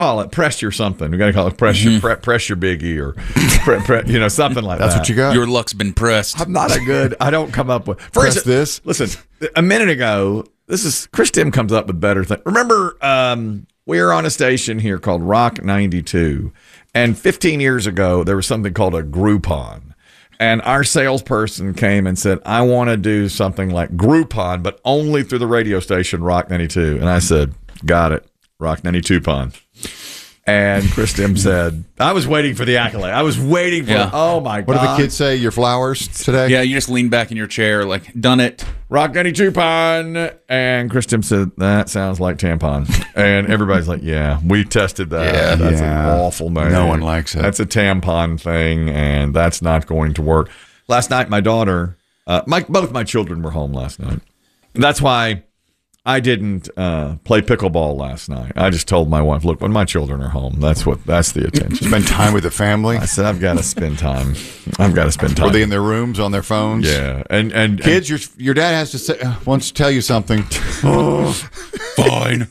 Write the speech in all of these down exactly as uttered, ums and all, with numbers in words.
call it pressure something. We got to call it pressure, mm-hmm. pre- pressure biggie or, pre- pre- you know, something like That's that. That's what you got. Your luck's been pressed. I'm not a good. I don't come up with. For Press instance, this. Listen, a minute ago, this is Chris Tim comes up with better things. Remember, um, we were on a station here called Rock ninety-two, and fifteen years ago there was something called a Groupon. And our salesperson came and said, I want to do something like Groupon, but only through the radio station Rock ninety-two. And I said, got it, Rock ninety-two Pon. And Chris Tim said, I was waiting for the accolade. I was waiting for, yeah. oh my what God. What did the kids say? Your flowers today? Yeah, you just lean back in your chair like, done it. Rock ninety-two Pon. And Chris Tim said, that sounds like tampon. And everybody's like, yeah, we tested that. Yeah, that's yeah. an awful name. No one likes it. That's a tampon thing, and that's not going to work. Last night, my daughter, uh, my both my children were home last night. That's why I didn't uh, play pickleball last night. I just told my wife, look, when my children are home, that's what that's the attention. Spend time with the family. I said, I've got to spend time. I've got to spend time. Were they in their rooms on their phones? Yeah. And, and kids, and, your your dad has to say, uh, wants to tell you something. Oh, fine.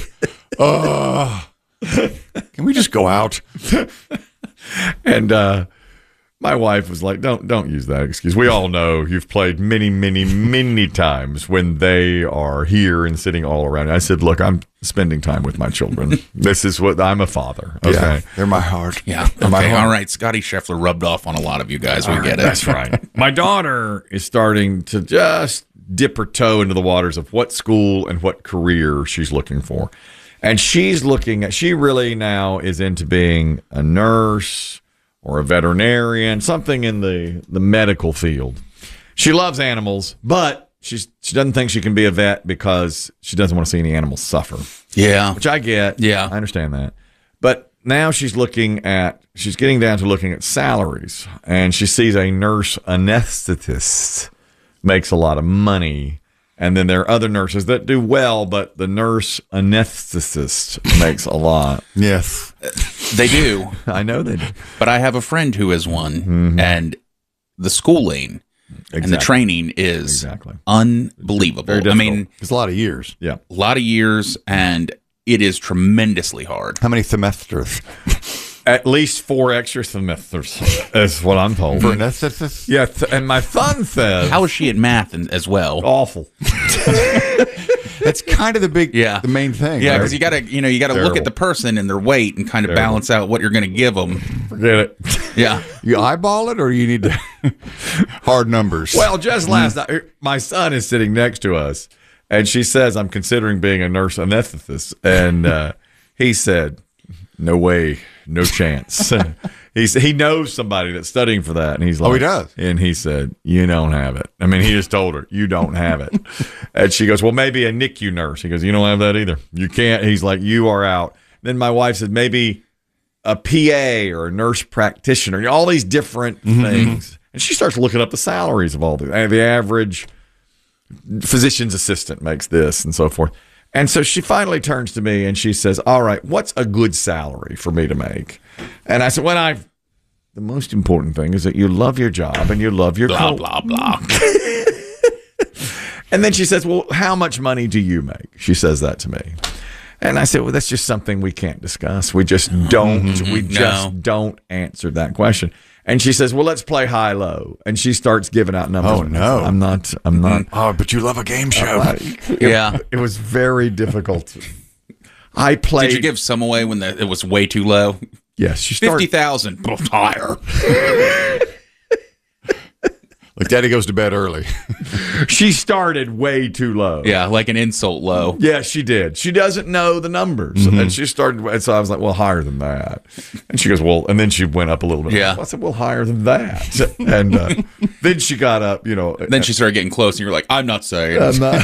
uh, can we just go out? And uh, my wife was like, don't don't use that excuse. We all know you've played many, many, many times when they are here and sitting all around. I said, look, I'm spending time with my children. This is what I'm a father. Okay. Yeah, they're my heart. Yeah. Okay. My heart. All right. Scotty Scheffler rubbed off on a lot of you guys. We all get right, it. That's right. My daughter is starting to just dip her toe into the waters of what school and what career she's looking for. And she's looking at, she really now is into being a nurse or a veterinarian, something in the, the medical field. She loves animals, but she's, she doesn't think she can be a vet because she doesn't want to see any animals suffer. Yeah. Which I get. Yeah. I understand that. But now she's looking at, she's getting down to looking at salaries, and she sees a nurse anesthetist makes a lot of money. And then there are other nurses that do well, but the nurse anesthetist makes a lot. Yes. They do. I know they do. But I have a friend who is one, mm-hmm. and the schooling exactly. and the training is exactly. unbelievable. Very difficult. I mean, it's a lot of years. Yeah. A lot of years, and it is tremendously hard. How many semesters? At least four extra semesters is what I'm told. For anesthetist? Yeah, th- and my son says... How is she at math in, as well? Awful. That's kind of the big, yeah. the main thing. Yeah, right? because you got to, you know, you got to look at the person and their weight and kind of Terrible. balance out what you're going to give them. Forget it. Yeah. You eyeball it, or you need to hard numbers? Well, just last night, my son is sitting next to us, and she says, I'm considering being a nurse anesthetist. And uh, he said, no way, no chance. he he knows somebody that's studying for that, and he's like, oh, he does. And he said, you don't have it. I mean, he just told her, you don't have it. And she goes, well, maybe a N I C U nurse. He goes, you don't have that either. You can't. He's like, you are out. Then my wife said, maybe a P A or a nurse practitioner. You know, all these different mm-hmm. things. And she starts looking up the salaries of all these. The average physician's assistant makes this and so forth. And so she finally turns to me and she says, all right, what's a good salary for me to make? And I said, well, I, the most important thing is that you love your job and you love your blah, co- blah, blah. And then she says, well, how much money do you make? She says that to me. And I said, well, that's just something we can't discuss. We just don't, mm-hmm. we just no. don't answer that question. And she says, well, let's play high-low. And she starts giving out numbers. Oh, no. I'm not, I'm not. Oh, but you love a game show. Uh, it, yeah. It was very difficult. I played. Did you give some away when the, it was way too low? Yes. She started, fifty thousand dollars higher. Like Daddy goes to bed early. She started way too low. Yeah, like an insult low. Yeah, she did. She doesn't know the numbers. Mm-hmm. And she started, and so I was like, well, higher than that. And she goes, well, and then she went up a little bit. Yeah. I said, well, higher than that. And uh, then she got up, you know. Then she started getting close, and you're like, I'm not saying. I'm not.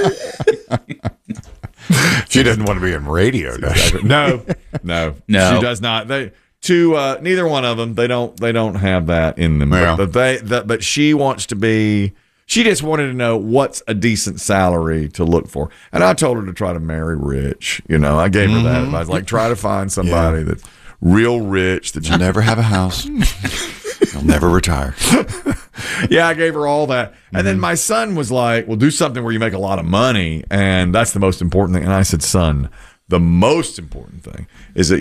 She doesn't want to be in radio, does she? No, no, no. She does not. They. To uh, neither one of them, they don't. They don't have that in them. Yeah. But, but they. That, but she wants to be. She just wanted to know what's a decent salary to look for, and I told her to try to marry rich. You know, I gave her mm-hmm. that advice. Like, try to find somebody yeah. that's real rich that you'll never have a house. You'll never retire. Yeah, I gave her all that, and mm-hmm. then my son was like, "Well, do something where you make a lot of money, and that's the most important thing." And I said, "Son, The most important thing is that